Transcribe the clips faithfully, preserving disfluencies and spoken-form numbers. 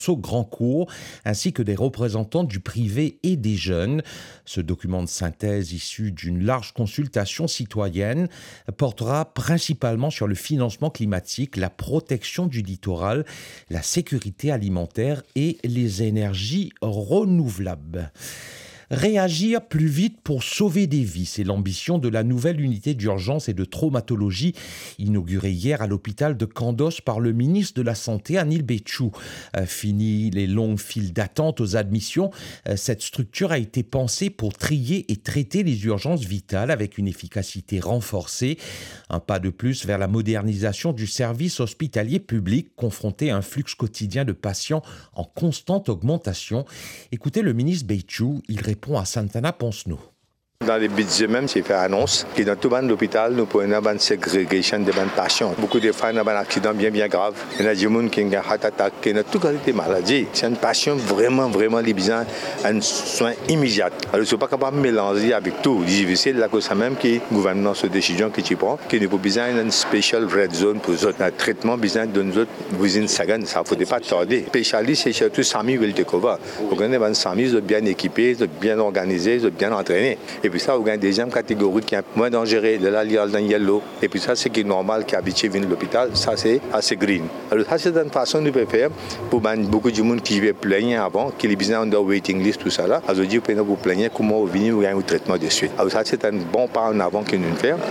au grand cours, ainsi que des représentants du privé et des jeunes. Ce document de synthèse issu d'une large consultation citoyenne portera principalement sur le financement climatique, la protection du littoral, la sécurité alimentaire et les énergies renouvelables. Réagir plus vite pour sauver des vies, c'est l'ambition de la nouvelle unité d'urgence et de traumatologie inaugurée hier à l'hôpital de Kandos par le ministre de la Santé, Anil Betchou. Euh, fini les longues files d'attente aux admissions, euh, cette structure a été pensée pour trier et traiter les urgences vitales avec une efficacité renforcée. Un pas de plus vers la modernisation du service hospitalier public confronté à un flux quotidien de patients en constante augmentation. Écoutez le ministre Betchou, il répond à Santana Ponce-nous. Dans les budgets même, c'est fait annonce que dans tout l'hôpital, nous pouvons avoir une ségrégation de bonnes patients. Beaucoup de fois, nous avons un accident bien, bien grave. Il y a des gens qui ont un heart attack, qui ont toute qualité de maladie. C'est une patient vraiment, vraiment besoin d'un soin immédiat. Alors, ils ne sont pas capables de mélanger avec tout. C'est la cause même que le gouvernement se décision que tu prends, qu'il n'y a pas besoin d'une special red zone pour les autres. Un traitement besoin d'une autre within second, ça ne faut pas tarder. Spécialiste, c'est surtout Sami Wiltekova. Vous connaissez les Sami, ils sont bien équipés, ils sont bien organisés, ils sont bien entraînés. Et puis ça, vous avez une deuxième catégorie qui est moins dangereuse, de la liale dans le yellow. Et puis ça, c'est qui est normal, qui est habitué à venir à l'hôpital, ça c'est assez green. Alors ça, c'est une façon de faire pour beaucoup de monde qui veut plaigner avant, qui est besoin de waiting list, tout ça là. Alors je dis, vous vous plaignez, comment vous venez, vous avez un traitement de suite. Alors ça, c'est un bon pas en avant que nous faisons.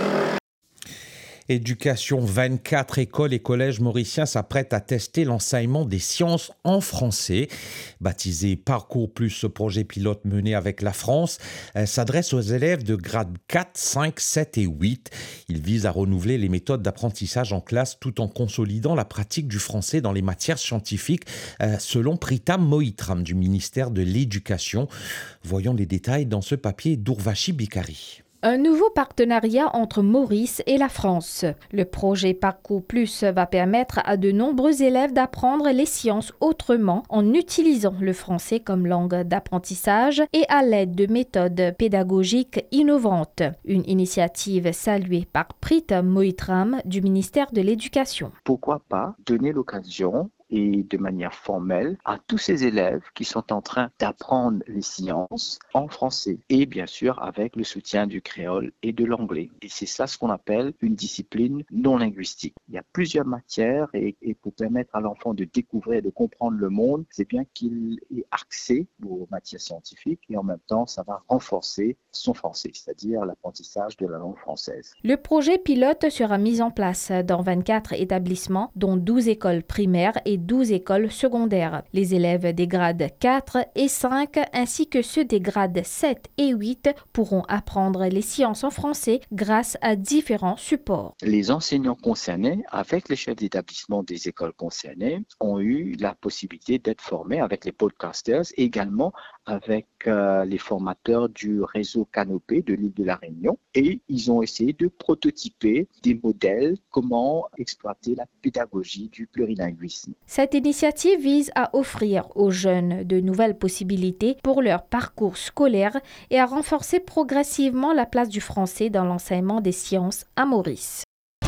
Éducation, vingt-quatre écoles et collèges mauriciens s'apprêtent à tester l'enseignement des sciences en français. Baptisé Parcours Plus, ce projet pilote mené avec la France s'adresse aux élèves de grade quatre, cinq, sept et huit. Il vise à renouveler les méthodes d'apprentissage en classe tout en consolidant la pratique du français dans les matières scientifiques, selon Pritam Mohitram du ministère de l'Éducation. Voyons les détails dans ce papier d'Urvashi Bikari. Un nouveau partenariat entre Maurice et la France. Le projet Parcours Plus va permettre à de nombreux élèves d'apprendre les sciences autrement en utilisant le français comme langue d'apprentissage et à l'aide de méthodes pédagogiques innovantes. Une initiative saluée par Pritam Mohitram du ministère de l'Éducation. Pourquoi pas donner l'occasion et de manière formelle à tous ces élèves qui sont en train d'apprendre les sciences en français et bien sûr avec le soutien du créole et de l'anglais. Et c'est ça ce qu'on appelle une discipline non linguistique. Il y a plusieurs matières et, et pour permettre à l'enfant de découvrir et de comprendre le monde, c'est bien qu'il ait accès aux matières scientifiques et en même temps ça va renforcer son français, c'est-à-dire l'apprentissage de la langue française. Le projet pilote sera mis en place dans vingt-quatre établissements, dont douze écoles primaires et douze écoles secondaires. Les élèves des grades quatre et cinq ainsi que ceux des grades sept et huit pourront apprendre les sciences en français grâce à différents supports. Les enseignants concernés, avec les chefs d'établissement des écoles concernées, ont eu la possibilité d'être formés avec les podcasters et également avec euh, les formateurs du réseau Canopé de l'île de la Réunion et ils ont essayé de prototyper des modèles comment exploiter la pédagogie du plurilinguisme. Cette initiative vise à offrir aux jeunes de nouvelles possibilités pour leur parcours scolaire et à renforcer progressivement la place du français dans l'enseignement des sciences à Maurice.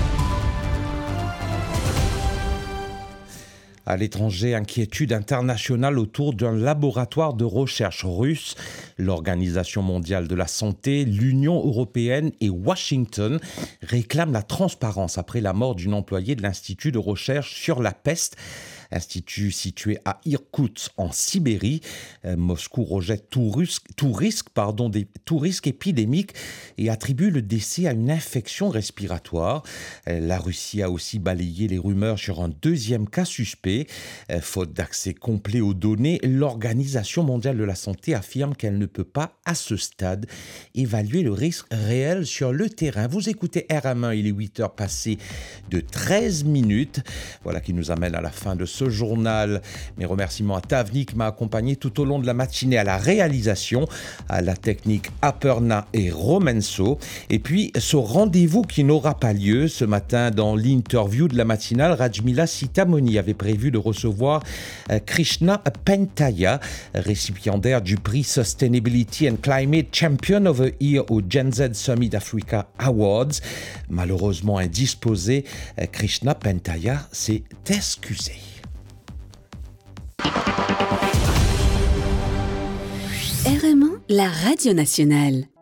À l'étranger, inquiétude internationale autour d'un laboratoire de recherche russe. L'Organisation mondiale de la santé, l'Union européenne et Washington réclament la transparence après la mort d'une employée de l'Institut de recherche sur la peste. Institut situé à Irkoutsk en Sibérie. Euh, Moscou rejette tout risque, tout risque, pardon, des, tout risque épidémique et attribue le décès à une infection respiratoire. Euh, la Russie a aussi balayé les rumeurs sur un deuxième cas suspect. Euh, faute d'accès complet aux données, l'Organisation mondiale de la santé affirme qu'elle ne peut pas, à ce stade, évaluer le risque réel sur le terrain. Vous écoutez R M un, il est huit heures passées de treize minutes. Voilà qui nous amène à la fin de ce journal. Mes remerciements à Tavni qui m'a accompagné tout au long de la matinée à la réalisation, à la technique Aperna et Romenso. Et puis ce rendez-vous qui n'aura pas lieu ce matin dans l'interview de la matinale, Rajmila Sitamoni avait prévu de recevoir Krishna Pentaya, récipiendaire du prix Sustainability and Climate Champion of the Year au Gen Z Summit Africa Awards. Malheureusement indisposé, Krishna Pentaya s'est excusé. R M un, la radio nationale.